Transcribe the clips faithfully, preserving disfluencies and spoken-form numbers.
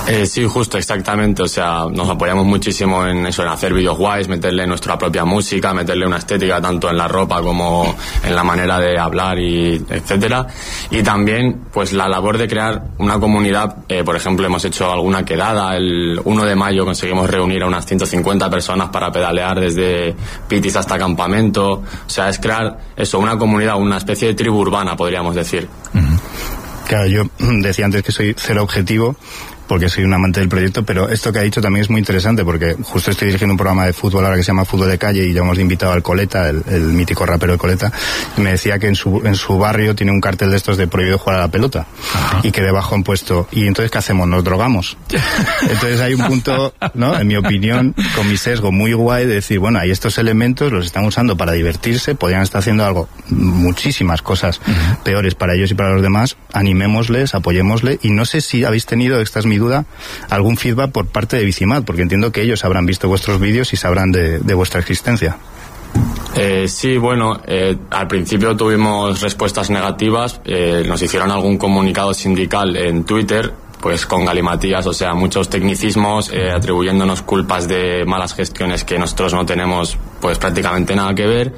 Eh, sí, justo, exactamente. O sea, nos apoyamos muchísimo en eso, en hacer vídeos guays, meterle nuestra propia música, meterle una estética tanto en la ropa como en la manera de hablar y etcétera. Y también, pues, la labor de crear una comunidad. Eh, por ejemplo, hemos hecho alguna quedada. El uno de mayo conseguimos reunir a unas ciento cincuenta personas para pedalear desde Pitis hasta Campamento. O sea, es crear eso, una comunidad, una especie de tribu urbana, podríamos decir. Uh-huh. Claro, yo decía antes que soy cero objetivo porque soy un amante del proyecto, pero esto que ha dicho también es muy interesante porque justo estoy dirigiendo un programa de fútbol ahora que se llama Fútbol de Calle y ya hemos invitado al Coleta, el, el mítico rapero de Coleta, y me decía que en su en su barrio tiene un cartel de estos de prohibido jugar a la pelota. Ajá. Y que debajo han puesto, ¿y entonces qué hacemos? ¿Nos drogamos? Entonces hay un punto, ¿no?, en mi opinión, con mi sesgo muy guay de decir, bueno, hay estos elementos, los están usando para divertirse, podrían estar haciendo algo, muchísimas cosas uh-huh. peores para ellos y para los demás, animémosles, apoyémosle, y no sé si habéis tenido, esta es mi duda, algún feedback por parte de Bicimad, porque entiendo que ellos habrán visto vuestros vídeos y sabrán de, de vuestra existencia. Eh, sí, bueno, eh, al principio tuvimos respuestas negativas, eh, nos hicieron algún comunicado sindical en Twitter, pues con galimatías, o sea, muchos tecnicismos, eh, atribuyéndonos culpas de malas gestiones que nosotros no tenemos pues prácticamente nada que ver,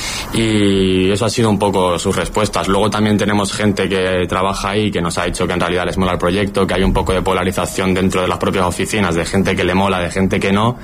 y eso ha sido un poco sus respuestas. Luego también tenemos gente que trabaja ahí que nos ha dicho que en realidad les mola el proyecto, que hay un poco de polarización dentro de las propias oficinas, de gente que le mola, de gente que no,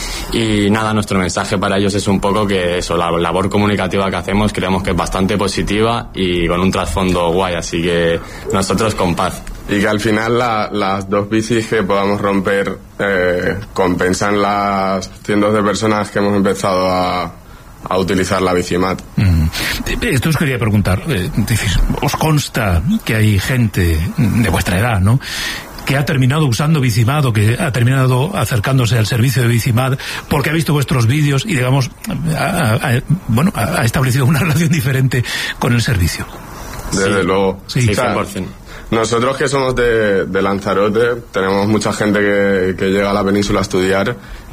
y nada, nuestro mensaje para ellos es un poco que eso, la labor comunicativa que hacemos creemos que es bastante positiva y con un trasfondo guay, así que nosotros con paz. Y que al final la, las dos bicis que podamos romper eh, compensan las cientos de personas que hemos empezado a, a utilizar la Bicimad. Mm. Esto os quería preguntar, eh, decir, ¿os consta que hay gente de vuestra edad, ¿no?, que ha terminado usando Bicimad o que ha terminado acercándose al servicio de Bicimad porque ha visto vuestros vídeos y, digamos, ha, ha, bueno, ha establecido una relación diferente con el servicio? Desde sí. luego. Sí, sí, cien por ciento. Nosotros que somos de, de Lanzarote, tenemos mucha gente que, que llega a la península a estudiar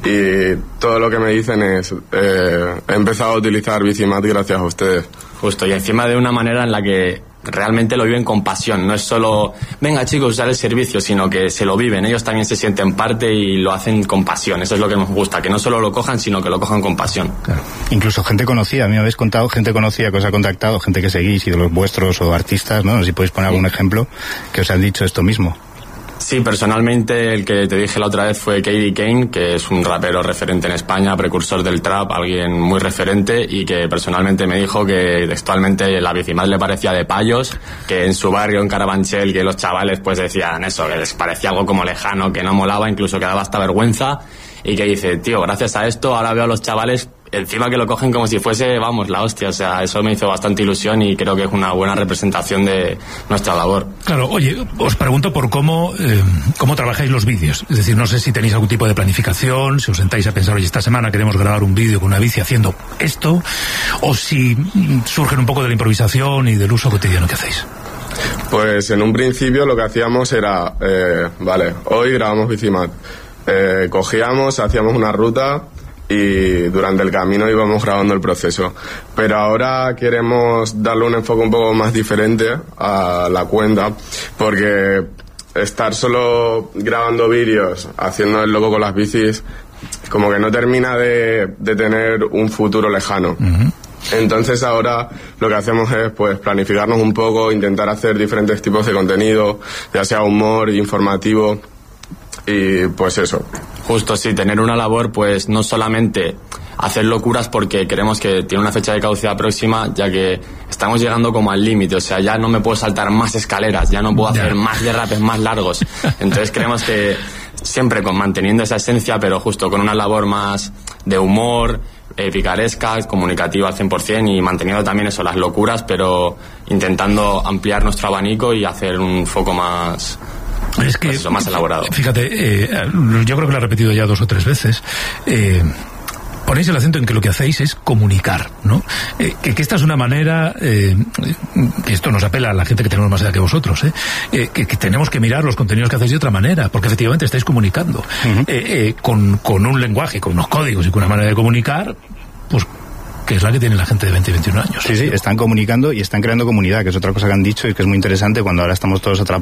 y todo lo que me dicen es eh, he empezado a utilizar Bicimad gracias a ustedes. Justo, y encima de una manera en la que realmente lo viven con pasión, no es solo venga chicos usar el servicio, sino que se lo viven, ellos también se sienten parte y lo hacen con pasión. Eso es lo que nos gusta, que no solo lo cojan, sino que lo cojan con pasión. Claro. Incluso gente conocida, a mí me habéis contado gente conocida que os ha contactado, gente que seguís y de los vuestros o artistas, ¿no? No sé si podéis poner algún ejemplo que os han dicho esto mismo. Sí, personalmente el que te dije la otra vez fue K D Kane, que es un rapero referente en España, precursor del trap, alguien muy referente, y que personalmente me dijo que textualmente la Bicimad le parecía de payos, que en su barrio, en Carabanchel, que los chavales pues decían eso, que les parecía algo como lejano, que no molaba, incluso que daba hasta vergüenza, y que dice, tío, gracias a esto ahora veo a los chavales encima que lo cogen como si fuese, vamos, la hostia. O sea, eso me hizo bastante ilusión y creo que es una buena representación de nuestra labor. Claro, oye, os pregunto por cómo eh, cómo trabajáis los vídeos. Es decir, no sé si tenéis algún tipo de planificación, si os sentáis a pensar, oye, esta semana queremos grabar un vídeo con una bici haciendo esto, o si surgen un poco de la improvisación y del uso cotidiano que hacéis. Pues en un principio lo que hacíamos era, eh, vale, hoy grabamos Bicimad. Eh, cogíamos, hacíamos una ruta y durante el camino íbamos grabando el proceso, pero ahora queremos darle un enfoque un poco más diferente a la cuenta, porque estar solo grabando vídeos haciendo el loco con las bicis como que no termina de, de tener un futuro lejano. Uh-huh. Entonces ahora lo que hacemos es pues planificarnos un poco, intentar hacer diferentes tipos de contenido, ya sea humor, informativo, y pues eso. Justo, sí, tener una labor, pues no solamente hacer locuras porque queremos que tiene una fecha de caducidad próxima, ya que estamos llegando como al límite, o sea, ya no me puedo saltar más escaleras, ya no puedo hacer yeah. más derrapes más largos. Entonces creemos que siempre con manteniendo esa esencia, pero justo con una labor más de humor, eh, picaresca, comunicativa al cien por ciento, y manteniendo también eso, las locuras, pero intentando ampliar nuestro abanico y hacer un foco más... Es que, pues eso, más elaborado. Fíjate, eh, yo creo que lo he repetido ya dos o tres veces. Eh, ponéis el acento en que lo que hacéis es comunicar, ¿no? Eh, que, que esta es una manera, eh, esto nos apela a la gente que tenemos más edad que vosotros, ¿eh? Eh, que, que tenemos que mirar los contenidos que hacéis de otra manera, porque efectivamente estáis comunicando uh-huh. eh, eh, con, con un lenguaje, con unos códigos y con una manera de comunicar, pues que es la que tiene la gente de veinte y veintiún años. Sí, sí, están comunicando y están creando comunidad, que es otra cosa que han dicho y que es muy interesante cuando ahora estamos todos atrapados